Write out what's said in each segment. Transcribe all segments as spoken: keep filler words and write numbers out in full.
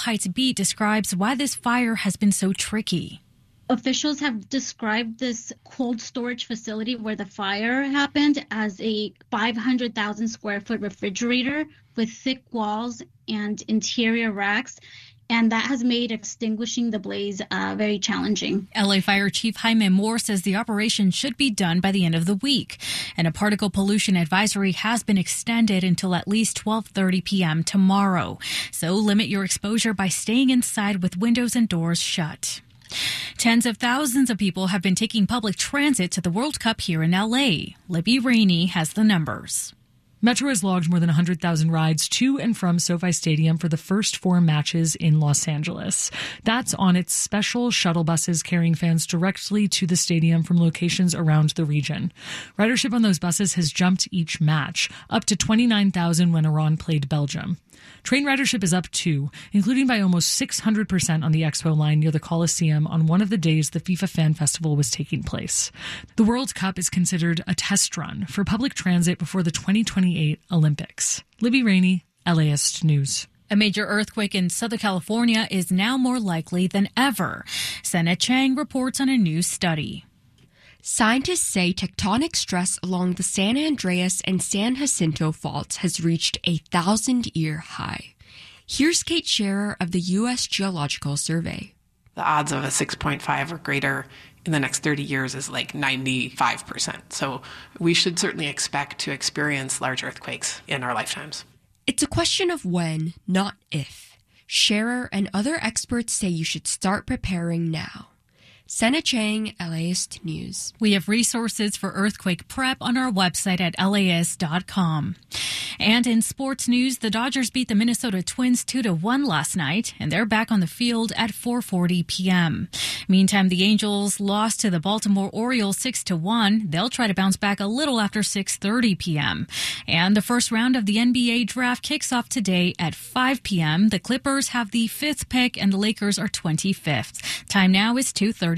Heights Beat describes why this fire has been so tricky. Officials have described this cold storage facility where the fire happened as a five hundred thousand square foot refrigerator with thick walls and interior racks. And that has made extinguishing the blaze uh, very challenging. L A Fire Chief Jaime Moore says the operation should be done by the end of the week. And a particle pollution advisory has been extended until at least twelve thirty p.m. tomorrow. So limit your exposure by staying inside with windows and doors shut. Tens of thousands of people have been taking public transit to the World Cup here in L A. Libby Rainey has the numbers. Metro has logged more than one hundred thousand rides to and from SoFi Stadium for the first four matches in Los Angeles. That's on its special shuttle buses carrying fans directly to the stadium from locations around the region. Ridership on those buses has jumped each match, up to twenty-nine thousand when Iran played Belgium. Train ridership is up too, including by almost six hundred percent on the Expo line near the Coliseum on one of the days the FIFA Fan Festival was taking place. The World Cup is considered a test run for public transit before the twenty twenty-eight Olympics. Libby Rainey, L A S News. A major earthquake in Southern California is now more likely than ever. Senna Chang reports on a new study. Scientists say tectonic stress along the San Andreas and San Jacinto faults has reached a thousand-year high. Here's Kate Scherer of the U S Geological Survey. The odds of a six point five or greater in the next thirty years is like ninety-five percent. So we should certainly expect to experience large earthquakes in our lifetimes. It's a question of when, not if. Scherer and other experts say you should start preparing now. Senna Chang, L A S News. We have resources for earthquake prep on our website at L A S dot com. And in sports news, the Dodgers beat the Minnesota Twins two to one last night, and they're back on the field at four forty p.m. Meantime, the Angels lost to the Baltimore Orioles six to one. They'll try to bounce back a little after six thirty p.m. And the first round of the N B A draft kicks off today at five p.m. The Clippers have the fifth pick, and the Lakers are twenty-fifth. Time now is two thirty.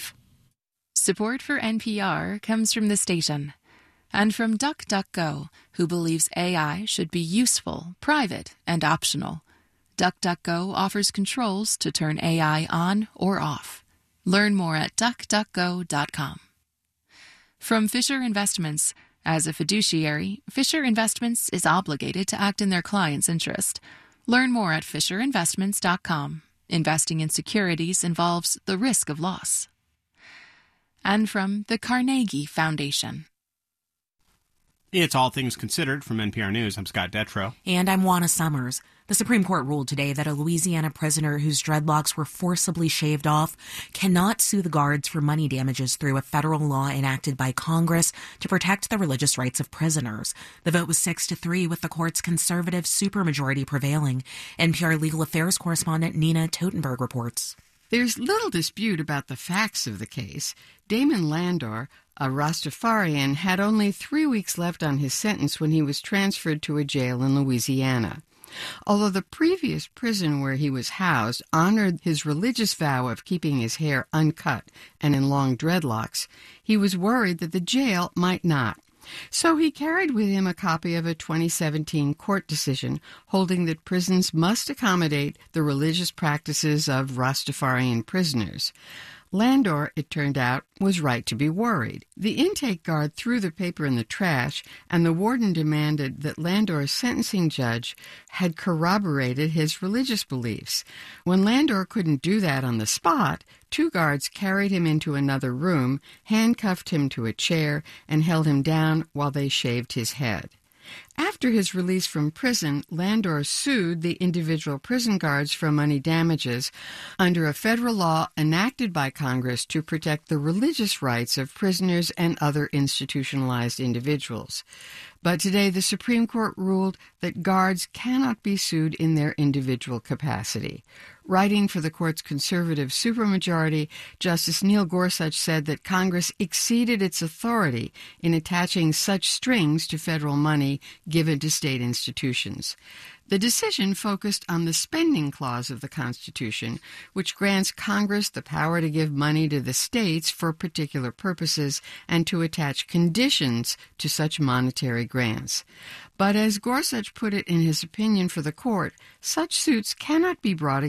Support for N P R comes from the station and from DuckDuckGo, who believes A I should be useful, private, and optional. DuckDuckGo offers controls to turn A I on or off. Learn more at duck duck go dot com. From Fisher Investments, as a fiduciary, Fisher Investments is obligated to act in their client's interest. Learn more at fisher investments dot com. Investing in securities involves the risk of loss. And from the Carnegie Foundation. It's All Things Considered from N P R News. I'm Scott Detrow. And I'm Juana Summers. The Supreme Court ruled today that a Louisiana prisoner whose dreadlocks were forcibly shaved off cannot sue the guards for money damages through a federal law enacted by Congress to protect the religious rights of prisoners. The vote was six to three, with the court's conservative supermajority prevailing. N P R legal affairs correspondent Nina Totenberg reports. There's little dispute about the facts of the case. Damon Landor, a Rastafarian, had only three weeks left on his sentence when he was transferred to a jail in Louisiana. Although the previous prison where he was housed honored his religious vow of keeping his hair uncut and in long dreadlocks, he was worried that the jail might not. So he carried with him a copy of a twenty seventeen court decision holding that prisons must accommodate the religious practices of Rastafarian prisoners. Landor, it turned out, was right to be worried. The intake guard threw the paper in the trash, and the warden demanded that Landor's sentencing judge had corroborated his religious beliefs. When Landor couldn't do that on the spot, two guards carried him into another room, handcuffed him to a chair, and held him down while they shaved his head. After his release from prison, Landor sued the individual prison guards for money damages under a federal law enacted by Congress to protect the religious rights of prisoners and other institutionalized individuals. But today the Supreme Court ruled that guards cannot be sued in their individual capacity. Writing for the court's conservative supermajority, Justice Neil Gorsuch said that Congress exceeded its authority in attaching such strings to federal money given to state institutions. The decision focused on the spending clause of the Constitution, which grants Congress the power to give money to the states for particular purposes and to attach conditions to such monetary grants. But as Gorsuch put it in his opinion for the court, such suits cannot be brought